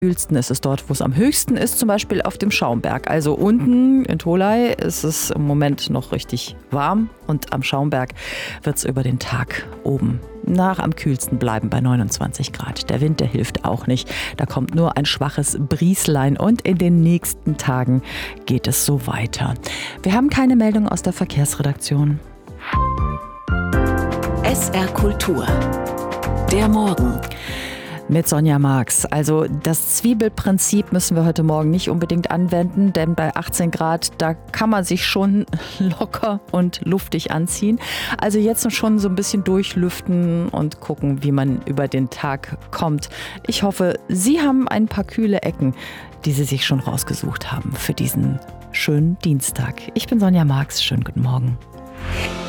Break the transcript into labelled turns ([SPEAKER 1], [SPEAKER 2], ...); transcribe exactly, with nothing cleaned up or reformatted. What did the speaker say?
[SPEAKER 1] Kühlsten ist es dort, wo es am höchsten ist, zum Beispiel auf dem Schaumberg. Also unten in Tholey ist es im Moment noch richtig warm und am Schaumberg wird es über den Tag oben nach am kühlsten bleiben bei neunundzwanzig Grad. Der Wind, der hilft auch nicht. Da kommt nur ein schwaches Brieslein und in den nächsten Tagen geht es so weiter. Wir haben keine Meldung aus der Verkehrsredaktion.
[SPEAKER 2] S R Kultur. Der Morgen.
[SPEAKER 1] Mit Sonja Marx. Also das Zwiebelprinzip müssen wir heute Morgen nicht unbedingt anwenden, denn bei achtzehn Grad, da kann man sich schon locker und luftig anziehen. Also jetzt schon so ein bisschen durchlüften und gucken, wie man über den Tag kommt. Ich hoffe, Sie haben ein paar kühle Ecken, die Sie sich schon rausgesucht haben für diesen schönen Dienstag. Ich bin Sonja Marx. Schönen guten Morgen.